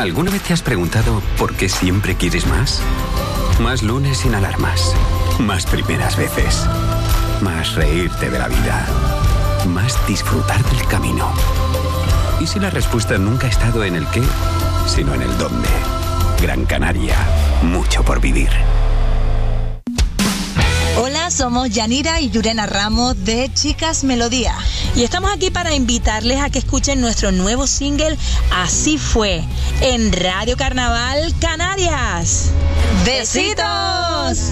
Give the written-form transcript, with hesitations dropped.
¿Alguna vez te has preguntado por qué siempre quieres más? Más lunes sin alarmas. Más primeras veces. Más reírte de la vida. Más disfrutar del camino. ¿Y si la respuesta nunca ha estado en el qué, sino en el dónde? Gran Canaria. Mucho por vivir. Hola, somos Yanira y Yurena Ramos de Chicas Melodía. Y estamos aquí para invitarles a que escuchen nuestro nuevo single Así Fue en Radio Carnaval Canarias. ¡Besitos!